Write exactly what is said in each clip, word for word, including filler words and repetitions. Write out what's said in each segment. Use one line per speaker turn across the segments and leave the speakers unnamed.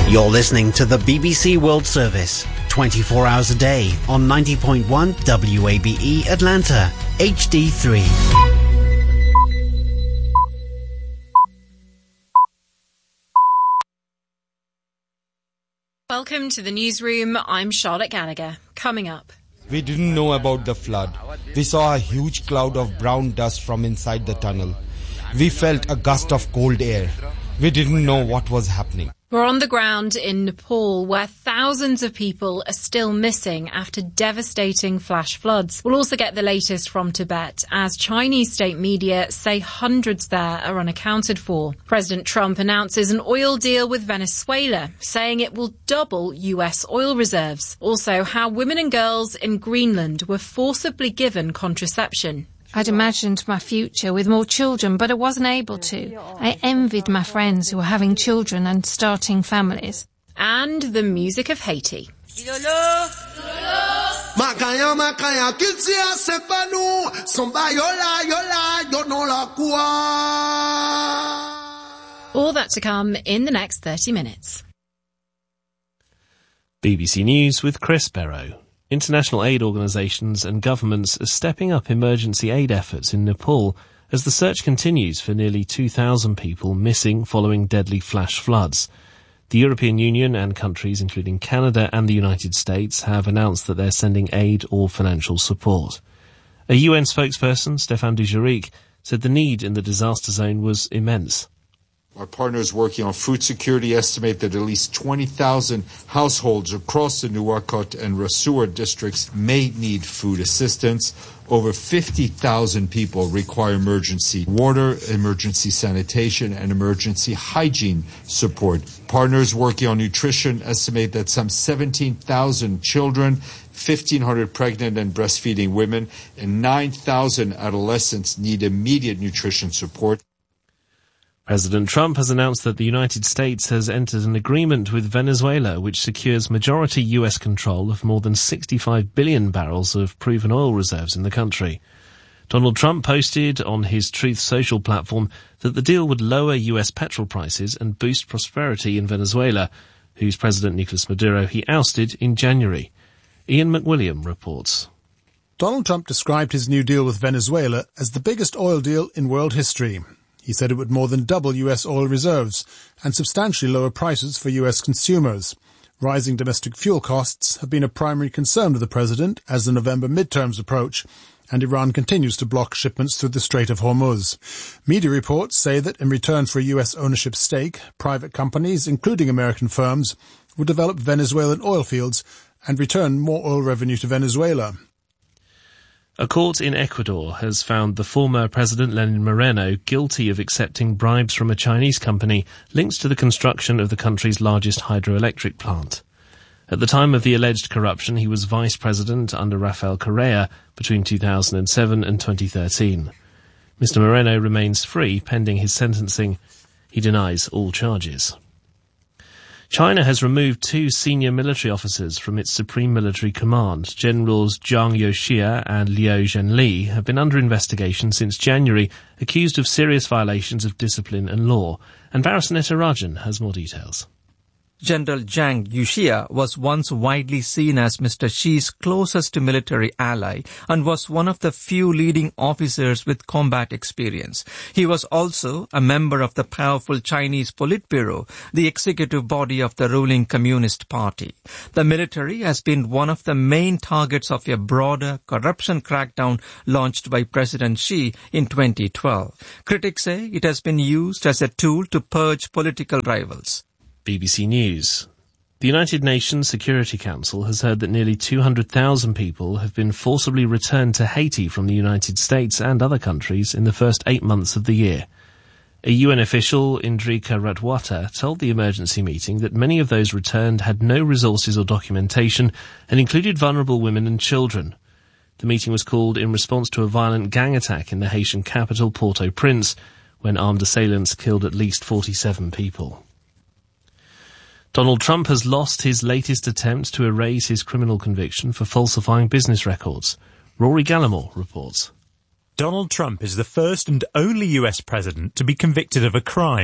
You're listening to the B B C World Service, twenty-four hours a day on ninety point one W A B E Atlanta, H D three.
Welcome to the newsroom. I'm Charlotte Gallagher. Coming up.
We didn't know about the flood. We saw a huge cloud of brown dust from inside the tunnel. We felt a gust of cold air. We didn't know what was happening.
We're on the ground in Nepal, where thousands of people are still missing after devastating flash floods. We'll also get the latest from Tibet, as Chinese state media say hundreds there are unaccounted for. President Trump announces an oil deal with Venezuela, saying it will double U S oil reserves. Also, how women and girls in Greenland were forcibly given contraception.
I'd imagined my future with more children, but I wasn't able to. I envied my friends who were having children and starting families.
And the music of Haiti. All that to come in the next thirty minutes.
B B C News with Chris Barrow. International aid organisations and governments are stepping up emergency aid efforts in Nepal as the search continues for nearly two thousand people missing following deadly flash floods. The European Union and countries, including Canada and the United States, have announced that they're sending aid or financial support. A U N spokesperson, Stéphane Dujarric, said the need in the disaster zone was immense.
Our partners working on food security estimate that at least twenty thousand households across the Nuwakot and Rasuwa districts may need food assistance. Over fifty thousand people require emergency water, emergency sanitation, and emergency hygiene support. Partners working on nutrition estimate that some seventeen thousand children, fifteen hundred pregnant and breastfeeding women, and nine thousand adolescents need immediate nutrition support.
President Trump has announced that the United States has entered an agreement with Venezuela which secures majority U S control of more than sixty-five billion barrels of proven oil reserves in the country. Donald Trump posted on his Truth Social platform that the deal would lower U S petrol prices and boost prosperity in Venezuela, whose President Nicolas Maduro he ousted in January. Ian McWilliam reports.
Donald Trump described his new deal with Venezuela as the biggest oil deal in world history. He said it would more than double U S oil reserves and substantially lower prices for U S consumers. Rising domestic fuel costs have been a primary concern of the president as the November midterms approach, and Iran continues to block shipments through the Strait of Hormuz. Media reports say that in return for a U S ownership stake, private companies, including American firms, will develop Venezuelan oil fields and return more oil revenue to Venezuela.
A court in Ecuador has found the former President Lenin Moreno guilty of accepting bribes from a Chinese company linked to the construction of the country's largest hydroelectric plant. At the time of the alleged corruption, he was vice president under Rafael Correa between two thousand seven and twenty thirteen. Mister Moreno remains free pending his sentencing. He denies all charges. China has removed two senior military officers from its Supreme Military Command. Generals Zhang Youxia and Liu Zhenli have been under investigation since January, accused of serious violations of discipline and law. And Barasaneta Rajan has more details.
General Zhang Youxia was once widely seen as Mister Xi's closest military ally and was one of the few leading officers with combat experience. He was also a member of the powerful Chinese Politburo, the executive body of the ruling Communist Party. The military has been one of the main targets of a broader corruption crackdown launched by President Xi in twenty twelve. Critics say it has been used as a tool to purge political rivals.
B B C News. The United Nations Security Council has heard that nearly two hundred thousand people have been forcibly returned to Haiti from the United States and other countries in the first eight months of the year. A U N official, Indrika Ratwata, told the emergency meeting that many of those returned had no resources or documentation and included vulnerable women and children. The meeting was called in response to a violent gang attack in the Haitian capital, Port-au-Prince, when armed assailants killed at least forty-seven people. Donald Trump has lost his latest attempt to erase his criminal conviction for falsifying business records. Rory Gallimore reports.
Donald Trump is the first and only U S president to be convicted of a crime,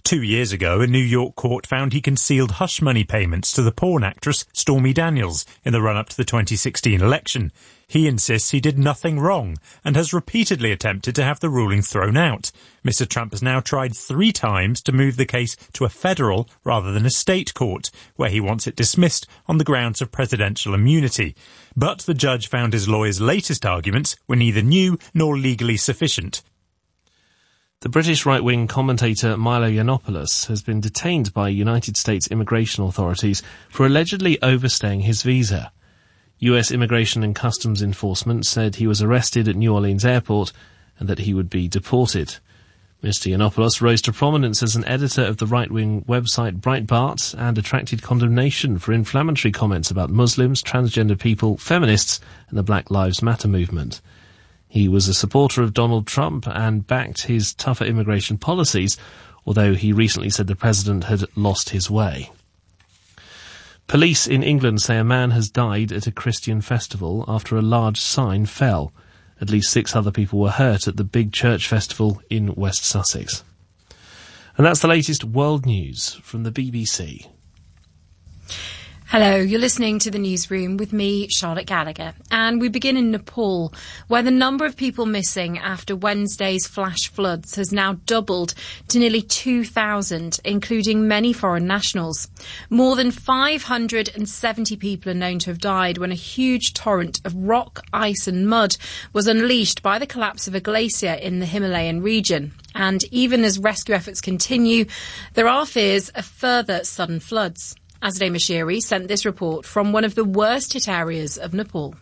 Two years ago, a New York court found he concealed hush money payments to the porn actress Stormy Daniels in the run-up to the twenty sixteen election. He insists he did nothing wrong and has repeatedly attempted to have the ruling thrown out. Mister Trump has now tried three times to move the case to a federal rather than a state court, where he wants it dismissed on the grounds of presidential immunity. But the judge found his lawyer's latest arguments were neither new nor legally sufficient.
The British right-wing commentator Milo Yiannopoulos has been detained by United States immigration authorities for allegedly overstaying his visa. U S Immigration and Customs Enforcement said he was arrested at New Orleans Airport and that he would be deported. Mister Yiannopoulos rose to prominence as an editor of the right-wing website Breitbart and attracted condemnation for inflammatory comments about Muslims, transgender people, feminists and the Black Lives Matter movement. He was a supporter of Donald Trump and backed his tougher immigration policies, although he recently said the president had lost his way. Police in England say a man has died at a Christian festival after a large sign fell. At least six other people were hurt at the big church festival in West Sussex. And that's the latest world news from the B B C.
Hello, you're listening to the Newsroom with me, Charlotte Gallagher. And we begin in Nepal, where the number of people missing after Wednesday's flash floods has now doubled to nearly two thousand, including many foreign nationals. More than five hundred seventy people are known to have died when a huge torrent of rock, ice and mud was unleashed by the collapse of a glacier in the Himalayan region. And even as rescue efforts continue, there are fears of further sudden floods. Azadeh Mashiri sent this report from one of the worst hit areas of Nepal.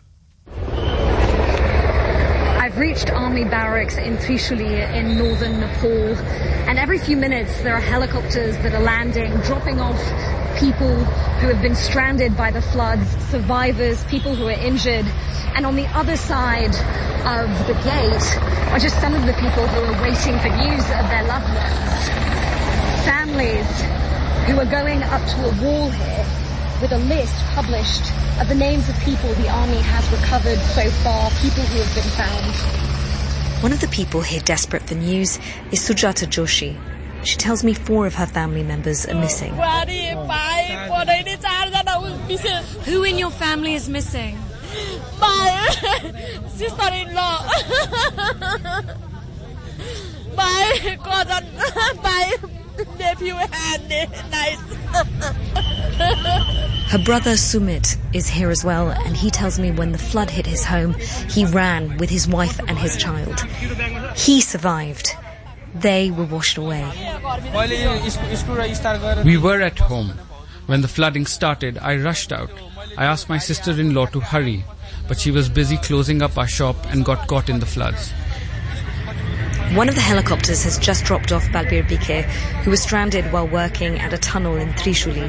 I've reached army barracks in Trishuli in northern Nepal, and every few minutes there are helicopters that are landing, dropping off people who have been stranded by the floods, survivors, people who are injured. And on the other side of the gate are just some of the people who are waiting for news of their loved ones. Families who are going up to a wall here with a list published of the names of people the army has recovered so far, people who have been found.
One of the people here desperate for news is Sujata Joshi. She tells me four of her family members are missing.
Who in your family is missing?
My sister-in-law. My cousin. My nephew and niece.
Her brother Sumit is here as well, and he tells me when the flood hit his home, he ran with his wife and his child. He survived. They were washed away.
We were at home. When the flooding started, I rushed out. I asked my sister-in-law to hurry, but she was busy closing up our shop and got caught in the floods.
One of the helicopters has just dropped off Balbir Bike, who was stranded while working at a tunnel in Trishuli.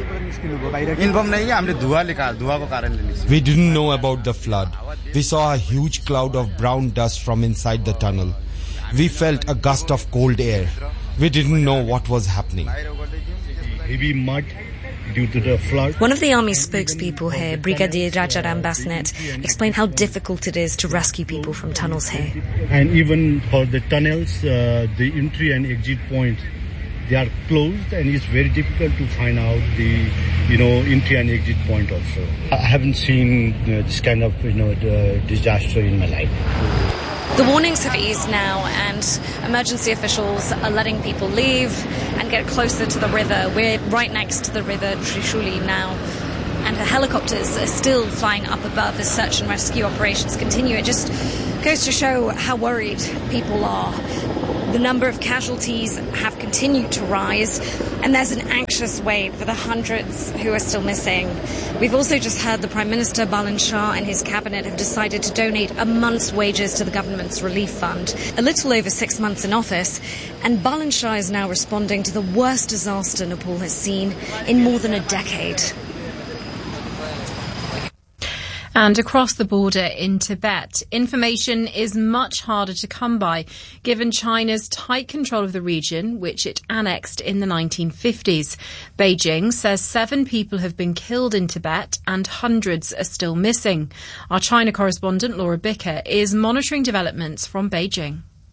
We didn't know about the flood. We saw a huge cloud of brown dust from inside the tunnel. We felt a gust of cold air. We didn't know what was happening.
Heavy mud due to the flood.
One of the army's spokespeople here, Brigadier Rajaram Basnet, explained how difficult it is to rescue people from tunnels here.
And even for the tunnels, uh, the entry and exit points, they are closed, and it's very difficult to find out the, you know, entry and exit point also. I haven't seen you know, this kind of, you know, the disaster in my life.
The warnings have eased now, and emergency officials are letting people leave and get closer to the river. We're right next to the river Trishuli now, and the helicopters are still flying up above as search and rescue operations continue. It just goes to show how worried people are. The number of casualties have continued to rise, and there's an anxious wait for the hundreds who are still missing. We've also just heard the Prime Minister Balan Shah and his cabinet have decided to donate a month's wages to the government's relief fund. A little over six months in office, and Balan Shah is now responding to the worst disaster Nepal has seen in more than a decade.
And across the border in Tibet, information is much harder to come by, given China's tight control of the region, which it annexed in the nineteen fifties. Beijing says seven people have been killed in Tibet and hundreds are still missing. Our China correspondent Laura Bicker is monitoring developments from Beijing.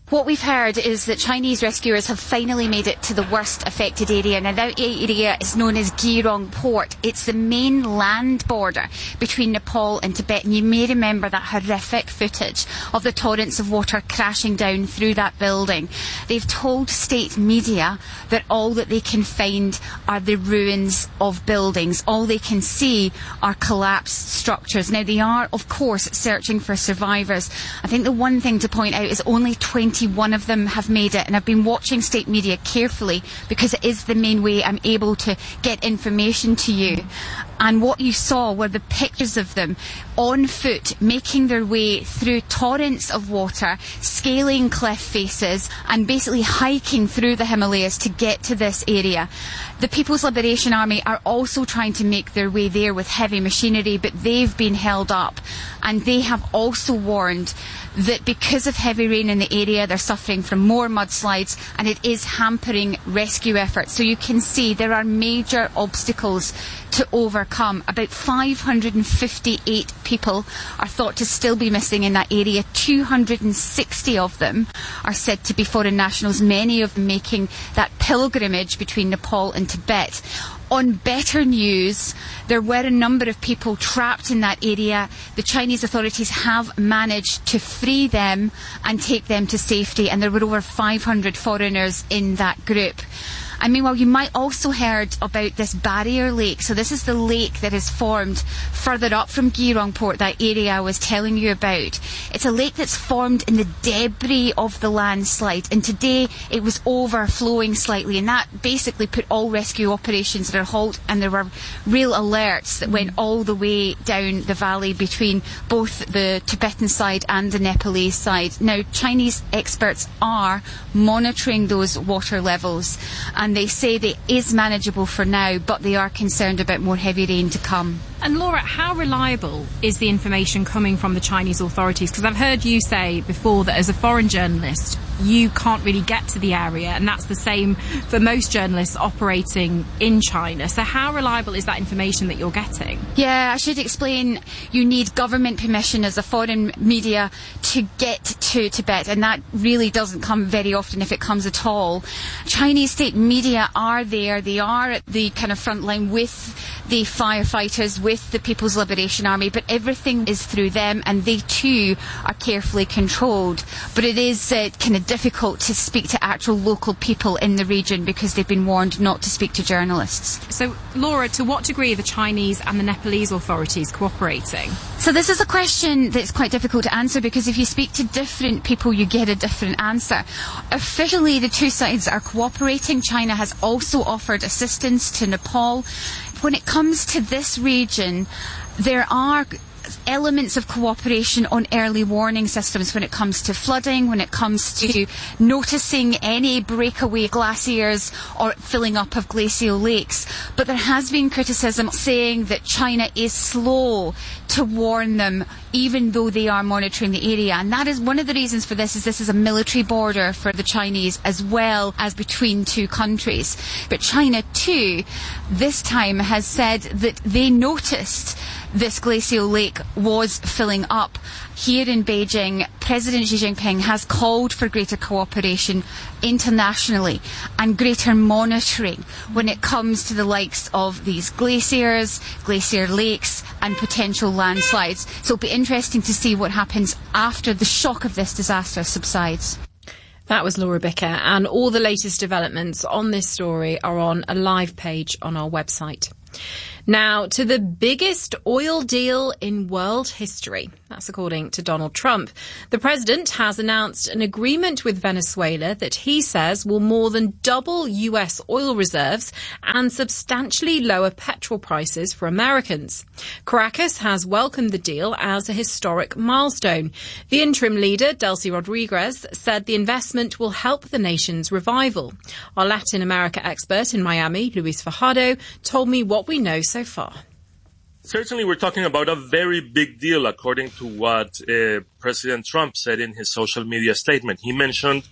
What we've heard is that Chinese rescuers have finally made it to the worst affected area. Now, that area is known as Geirong Port. It's the main land border between Nepal and Tibet. And you may remember that horrific footage of the torrents of water crashing down through that building. They've told state media that all that they can find are the ruins of buildings. All they can see are collapsed structures. Now, they are, of course, searching for survivors. I think the one thing to point out is only twenty One of them have made it, and I've been watching state media carefully because it is the main way I'm able to get information to you. And what you saw were the pictures of them on foot, making their way through torrents of water, scaling cliff faces, and basically hiking through the Himalayas to get to this area. The People's Liberation Army are also trying to make their way there with heavy machinery, but they've been held up. And they have also warned that because of heavy rain in the area, they're suffering from more mudslides, and it is hampering rescue efforts. So you can see there are major obstacles to overcome. About five hundred fifty-eight people are thought to still be missing in that area. two hundred sixty of them are said to be foreign nationals, many of them making that pilgrimage between Nepal and Tibet. On better news, there were a number of people trapped in that area. The Chinese authorities have managed to free them and take them to safety, and there were over five hundred foreigners in that group. And meanwhile, you might also heard about this barrier lake. So this is the lake that is formed further up from Geirong Port, that area I was telling you about. It's a lake that's formed in the debris of the landslide, and today it was overflowing slightly, and that basically put all rescue operations at a halt, and there were real alerts that went all the way down the valley between both the Tibetan side and the Nepalese side. Now, Chinese experts are monitoring those water levels, and they say that it is manageable for now, but they are concerned about more heavy rain to come.
And Laura, how reliable is the information coming from the Chinese authorities? Because I've heard you say before that as a foreign journalist, you can't really get to the area, and that's the same for most journalists operating in China. So how reliable is that information that you're getting?
Yeah, I should explain. You need government permission as a foreign media to get to Tibet, and that really doesn't come very often, if it comes at all. Chinese state media are there. They are at the kind of front line with the firefighters, with the People's Liberation Army, but everything is through them, and they too are carefully controlled. But it is uh, kind of difficult to speak to actual local people in the region because they've been warned not to speak to journalists.
So, Laura, to what degree are the Chinese and the Nepalese authorities cooperating?
So this is a question that's quite difficult to answer, because if you speak to different people, you get a different answer. Officially, the two sides are cooperating. China has also offered assistance to Nepal. When it comes to this region, there are elements of cooperation on early warning systems when it comes to flooding, when it comes to noticing any breakaway glaciers or filling up of glacial lakes. But there has been criticism saying that China is slow to warn them, even though they are monitoring the area. And that is one of the reasons for this, is this is a military border for the Chinese as well as between two countries. But China too, this time, has said that they noticed this glacial lake was filling up. Here in Beijing, President Xi Jinping has called for greater cooperation internationally and greater monitoring when it comes to the likes of these glaciers, glacier lakes and potential landslides. So it'll be interesting to see what happens after the shock of this disaster subsides.
That was Laura Bicker, and all the latest developments on this story are on a live page on our website. Now, to the biggest oil deal in world history. That's according to Donald Trump. The president has announced an agreement with Venezuela that he says will more than double U S oil reserves and substantially lower petrol prices for Americans. Caracas has welcomed the deal as a historic milestone. The interim leader, Delcy Rodriguez, said the investment will help the nation's revival. Our Latin America expert in Miami, Luis Fajardo, told me what we know so far.
Certainly, we're talking about a very big deal, according to what uh, President Trump said in his social media statement. He mentioned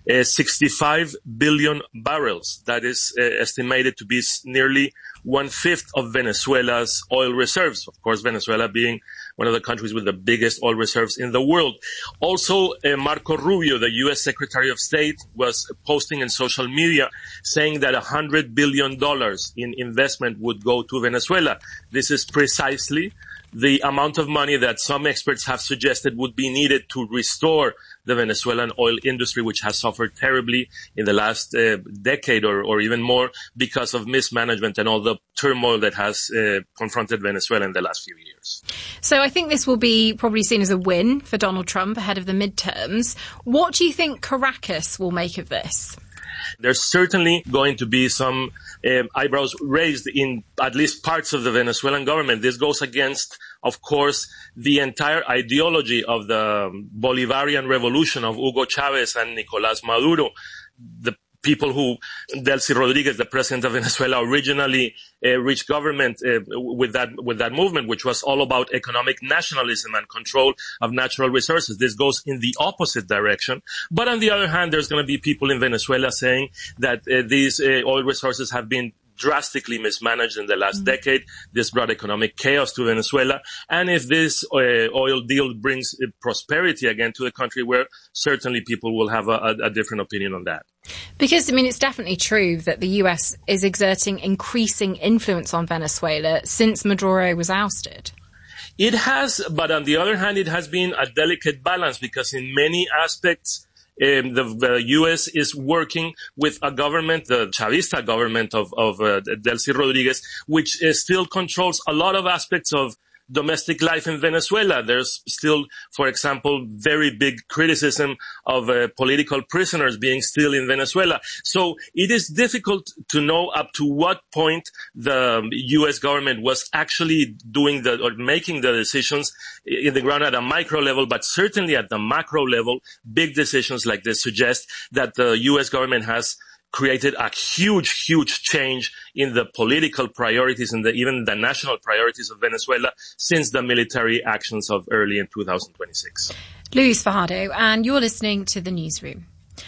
uh, sixty-five billion barrels. That is uh, estimated to be nearly one-fifth of Venezuela's oil reserves. Of course, Venezuela being one of the countries with the biggest oil reserves in the world. Also, uh, Marco Rubio, the U S Secretary of State, was posting in social media saying that one hundred billion dollars in investment would go to Venezuela. This is precisely the amount of money that some experts have suggested would be needed to restore the Venezuelan oil industry, which has suffered terribly in the last uh, decade or, or even more because of mismanagement and all the turmoil that has uh, confronted Venezuela in the last few years.
So I think this will be probably seen as a win for Donald Trump ahead of the midterms. What do you think Caracas will make of this?
There's certainly going to be some um, eyebrows raised in at least parts of the Venezuelan government. This goes against, of course, the entire ideology of the Bolivarian revolution of Hugo Chavez and Nicolás Maduro. The people who, Delcy Rodriguez, the president of Venezuela, originally uh, reached government uh, with that with that movement, which was all about economic nationalism and control of natural resources. This goes in the opposite direction. But on the other hand, there's going to be people in Venezuela saying that uh, these uh, oil resources have been drastically mismanaged in the last mm-hmm. decade. This brought economic chaos to Venezuela. And if this uh, oil deal brings uh, prosperity again to the country, where certainly people will have a, a, a different opinion on that.
Because, I mean, it's definitely true that the U S is exerting increasing influence on Venezuela since Maduro was ousted.
It has, but on the other hand, it has been a delicate balance because in many aspects, Um, the, the U S is working with a government, the Chavista government of, of uh, Delcy Rodriguez, which uh, still controls a lot of aspects of domestic life in Venezuela. There's still, for example, very big criticism of uh, political prisoners being still in Venezuela. So it is difficult to know up to what point the U S government was actually doing the, or making the decisions in the ground at a micro level, but certainly at the macro level, big decisions like this suggest that the U S government has created a huge, huge change in the political priorities and the, even the national priorities of Venezuela since the military actions of early in two thousand twenty-six.
Luis Fajardo, and you're listening to The Newsroom.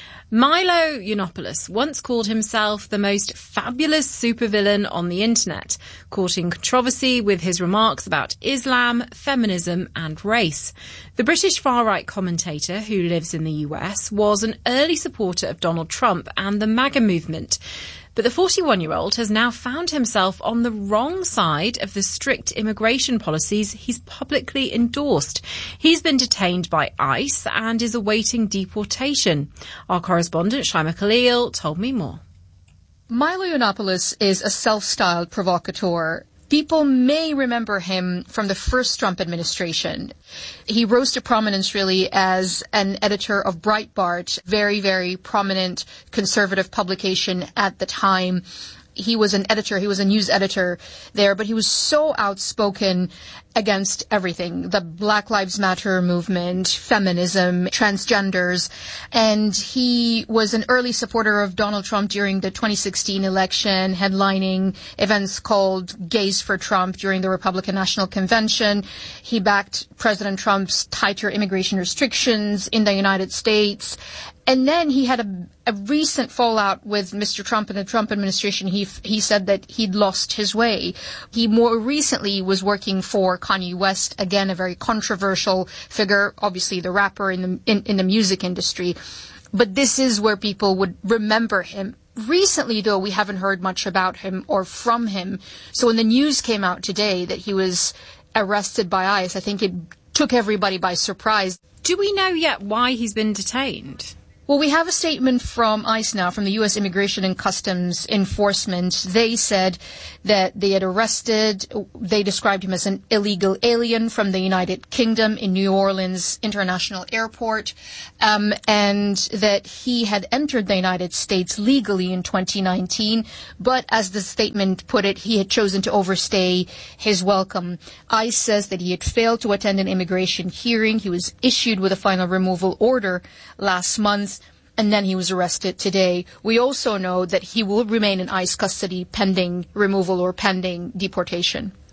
Milo Yiannopoulos once called himself the most fabulous supervillain on the internet, courting controversy with his remarks about Islam, feminism and race. The British far-right commentator who lives in the U S was an early supporter of Donald Trump and the MAGA movement. But the forty-one-year-old has now found himself on the wrong side of the strict immigration policies he's publicly endorsed. He's been detained by ICE and is awaiting deportation. Our correspondent, Shaima Khalil, told me more.
Milo Yiannopoulos is a self-styled provocateur. People may remember him from the first Trump administration. He rose to prominence really as an editor of Breitbart, very, very prominent conservative publication at the time. He was an editor, he was a news editor there, but he was so outspoken against everything, the Black Lives Matter movement, feminism, transgenders, and he was an early supporter of Donald Trump during the twenty sixteen election, headlining events called Gays for Trump during the Republican National Convention. He backed President Trump's tighter immigration restrictions in the United States. And then he had a, a recent fallout with Mister Trump and the Trump administration. He he said that he'd lost his way. He more recently was working for Kanye West, again, a very controversial figure, obviously the rapper in the in, in the music industry. But this is where people would remember him. Recently, though, we haven't heard much about him or from him. So when the news came out today that he was arrested by ICE, I think it took everybody by surprise.
Do we know yet why he's been detained?
Well, we have a statement from ICE now, from the U S Immigration and Customs Enforcement. They said that they had arrested, they described him as an illegal alien from the United Kingdom in New Orleans International Airport, um, and that he had entered the United States legally in twenty nineteen, but as the statement put it, he had chosen to overstay his welcome. ICE says that he had failed to attend an immigration hearing. He was issued with a final removal order last month, and then he was arrested today. We also know that he will remain in ICE custody pending removal or pending deportation.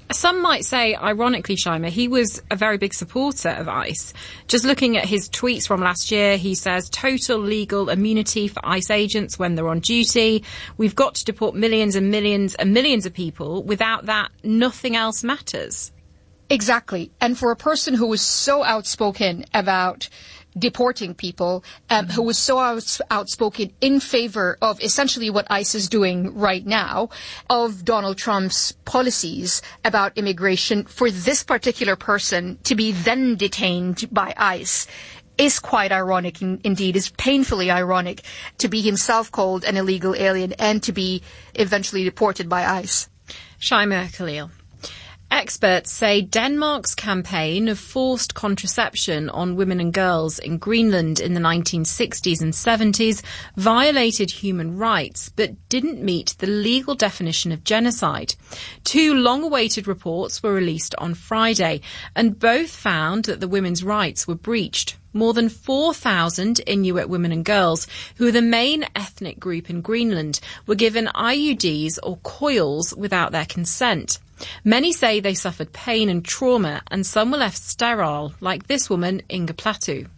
Some might say, ironically, Shaima, he was a very big supporter of ICE. Just looking at his tweets from last year, he says, total legal immunity for ICE agents when they're on duty. We've got to deport millions and millions and millions of people. Without that, nothing else matters.
Exactly. And for a person who was so outspoken about deporting people, um, who was so outs- outspoken in favor of essentially what ICE is doing right now, of Donald Trump's policies about immigration, for this particular person to be then detained by ICE is quite ironic in, indeed, is painfully ironic, to be himself called an illegal alien and to be eventually deported by ICE.
Shaima Khalil. Experts say Denmark's campaign of forced contraception on women and girls in Greenland in the nineteen sixties and seventies violated human rights but didn't meet the legal definition of genocide. Two long-awaited reports were released on Friday, and both found that the women's rights were breached. More than four thousand Inuit women and girls, who are the main ethnic group in Greenland, were given I U Ds or coils without their consent. Many say they suffered pain and trauma, and some were left sterile, like this woman, Inga Platu.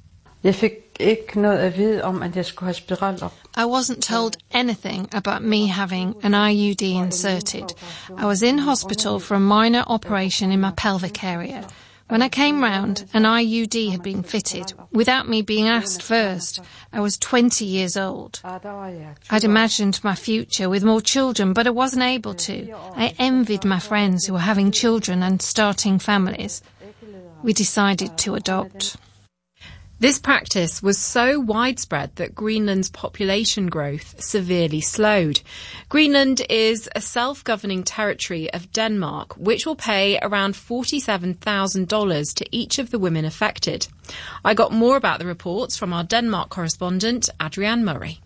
I wasn't told anything about me having an I U D inserted. I was in hospital for a minor operation in my pelvic area. When I came round, an I U D had been fitted, without me being asked first. I was twenty years old. I'd imagined my future with more children, but I wasn't able to. I envied my friends who were having children and starting families. We decided to adopt.
This practice was so widespread that Greenland's population growth severely slowed. Greenland is a self-governing territory of Denmark, which will pay around forty-seven thousand dollars to each of the women affected. I got more about the reports from our Denmark correspondent, Adrienne Murray.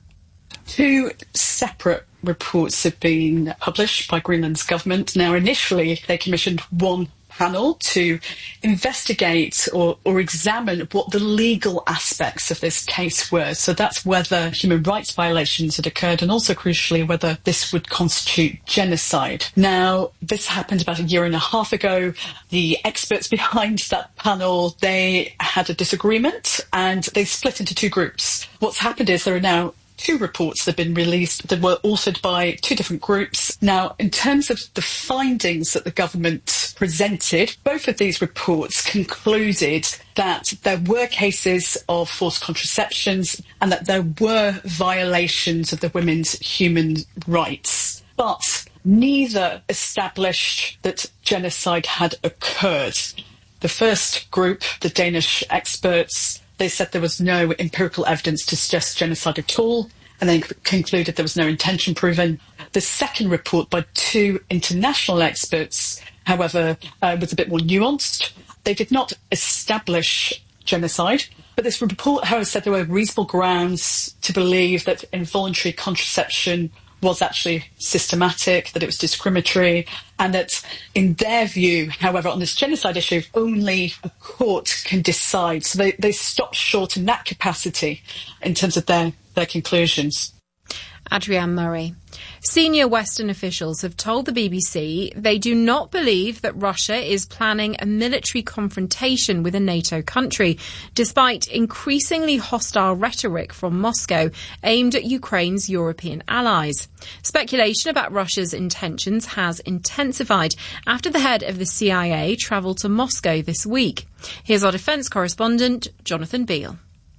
Two separate reports have been published by Greenland's government. Now, initially, they commissioned one panel to investigate or, or examine what the legal aspects of this case were. So that's whether human rights violations had occurred and also, crucially, whether this would constitute genocide. Now, this happened about a year and a half ago. The experts behind that panel, they had a disagreement and they split into two groups. What's happened is there are now two reports that have been released that were authored by two different groups. Now, in terms of the findings that the government presented, both of these reports concluded that there were cases of forced contraceptions and that there were violations of the women's human rights. But neither established that genocide had occurred. The first group, the Danish experts, they said there was no empirical evidence to suggest genocide at all, and they concluded there was no intention proven. The second report by two international experts, however, uh, was a bit more nuanced. They did not establish genocide, but this report, however, said there were reasonable grounds to believe that involuntary contraception was actually systematic, that it was discriminatory, and that in their view, however, on this genocide issue, only a court can decide. So they, they stopped short in that capacity in terms of their, their conclusions.
Adrienne Murray. Senior Western officials have told the B B C they do not believe that Russia is planning a military confrontation with a NATO country, despite increasingly hostile rhetoric from Moscow aimed at Ukraine's European allies. Speculation about Russia's intentions has intensified after the head of the C I A travelled to Moscow this week. Here's our defence correspondent, Jonathan Beale.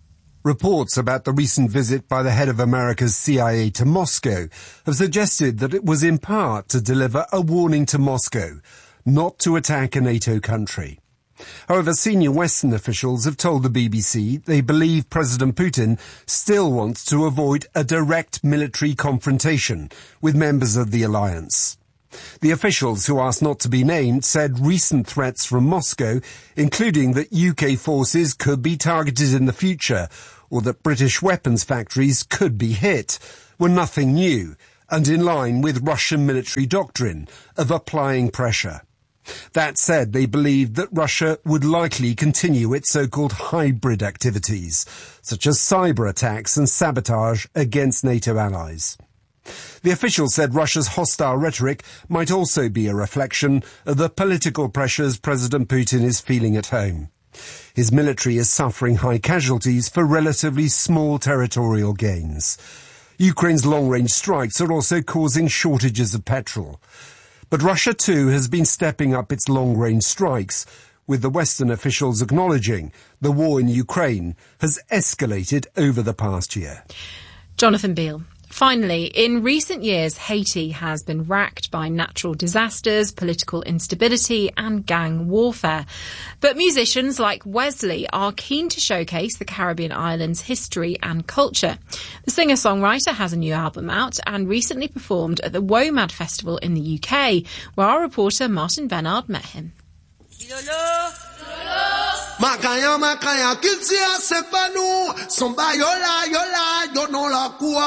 Reports about the recent visit by the head of America's C I A to Moscow have suggested that it was in part to deliver a warning to Moscow not to attack a NATO country. However, senior Western officials have told the B B C they believe President Putin still wants to avoid a direct military confrontation with members of the alliance. The officials, who asked not to be named, said recent threats from Moscow, including that U K forces could be targeted in the future or that British weapons factories could be hit, were nothing new and in line with Russian military doctrine of applying pressure. That said, they believed that Russia would likely continue its so-called hybrid activities, such as cyber attacks and sabotage against NATO allies. The official said Russia's hostile rhetoric might also be a reflection of the political pressures President Putin is feeling at home. His military is suffering high casualties for relatively small territorial gains. Ukraine's long-range strikes are also causing shortages of petrol. But Russia too has been stepping up its long-range strikes, with the Western officials acknowledging the war in Ukraine has escalated over the past year.
Jonathan Beale. Finally, in recent years, Haiti has been racked by natural disasters, political instability and gang warfare. But musicians like Wesley are keen to showcase the Caribbean islands' history and culture. The singer-songwriter has a new album out and recently performed at the WOMAD Festival in the U K, where our reporter Martin Bernard met him.
Makaya makaya kiltia sepanu somba yola yola yono la kuwa.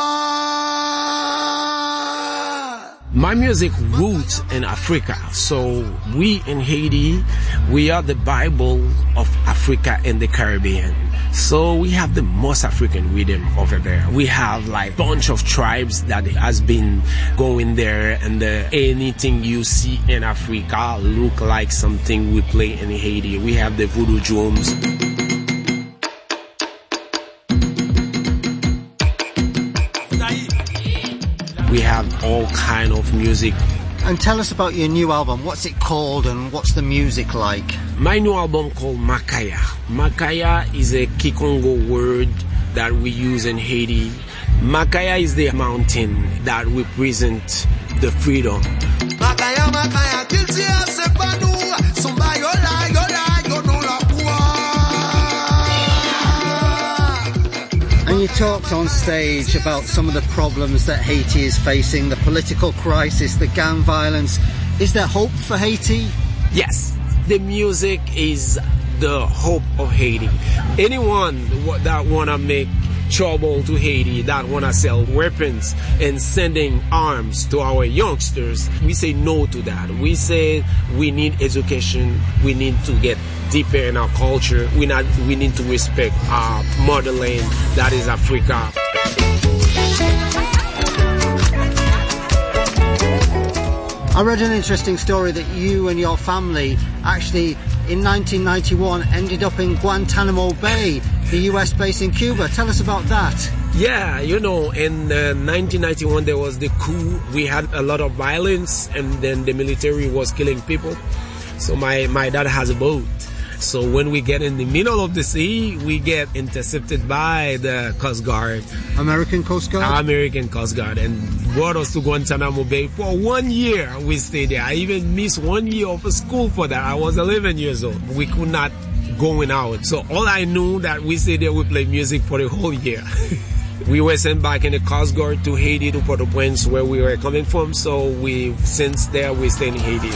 My music roots in Africa, so we in Haiti, we are the Bible of Africa and the Caribbean. So we have the most African rhythm over there. We have like bunch of tribes that has been going there, and uh, anything you see in Africa look like something we play in Haiti. We have the voodoo drums. We have all kind of music.
And tell us about your new album. What's it called and what's the music like?
My new album called Makaya. Makaya is a Kikongo word that we use in Haiti. Makaya is the mountain that represents the freedom. Makaya, Makaya,
and you talked on stage about some of the problems that Haiti is facing, the political crisis, the gang violence. Is there hope for Haiti?
Yes, the music is the hope of Haiti. Anyone that want to make trouble to Haiti, that want to sell weapons and sending arms to our youngsters, we say no to that. We say we need education, we need to get deeper in our culture, we, not, we need to respect our motherland, that is Africa.
I read an interesting story that you and your family actually in nineteen ninety-one ended up in Guantanamo Bay, the U S base in Cuba. Tell us about that.
Yeah, you know, in uh, nineteen ninety-one there was the coup. We had a lot of violence and then the military was killing people. So my, my dad has a boat. So when we get in the middle of the sea, we get intercepted by the Coast Guard.
American Coast Guard?
American Coast Guard, and brought us to Guantanamo Bay. For one year we stayed there. I even missed one year of school for that. I was eleven years old. We could not go out. So all I knew that we stayed there, we played music for the whole year. We were sent back in the Coast Guard to Haiti, to Port-au-Prince, where we were coming from. So we, since there, we stay in Haiti.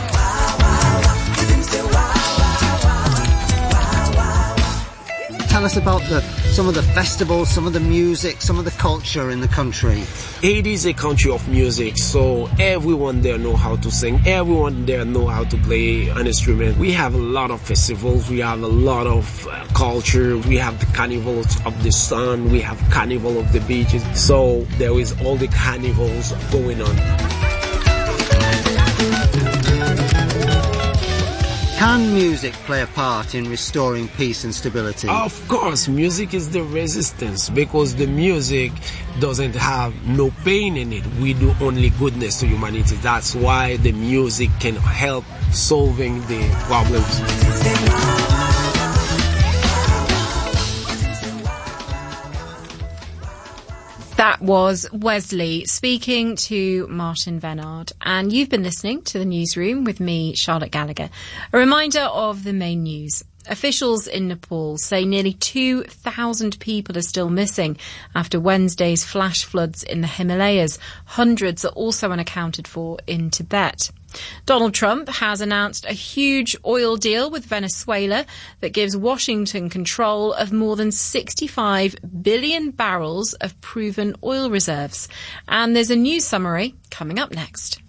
Tell us about the, some of the festivals, some of the music, some of the culture in the country.
Haiti is a country of music, so everyone there know how to sing. Everyone there know how to play an instrument. We have a lot of festivals. We have a lot of uh, culture. We have the Carnival of the Sun. We have Carnival of the Beaches. So there is all the carnivals going on.
Can music play a part in restoring peace and stability?
Of course, music is the resistance, because the music doesn't have no pain in it. We do only goodness to humanity. That's why the music can help solving the problems.
That was Wesley speaking to Martin Bernard. And you've been listening to The Newsroom with me, Charlotte Gallagher. A reminder of the main news. Officials in Nepal say nearly two thousand people are still missing after Wednesday's flash floods in the Himalayas. Hundreds are also unaccounted for in Tibet. Donald Trump has announced a huge oil deal with Venezuela that gives Washington control of more than sixty-five billion barrels of proven oil reserves. And there's a news summary coming up next.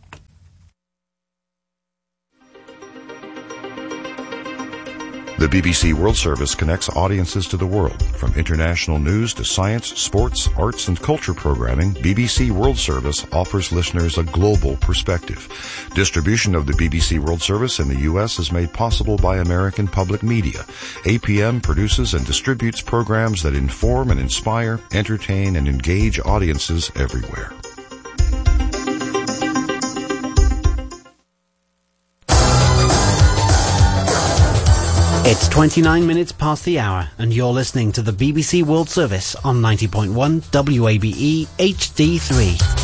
The B B C World Service connects audiences to the world. From international news to science, sports, arts, and culture programming, B B C World Service offers listeners a global perspective. Distribution of the B B C World Service in the U S is made possible by American Public Media. A P M produces and distributes programs that inform and inspire, entertain, and engage audiences everywhere.
It's twenty-nine minutes past the hour, and you're listening to the B B C World Service on ninety point one W A B E H D three.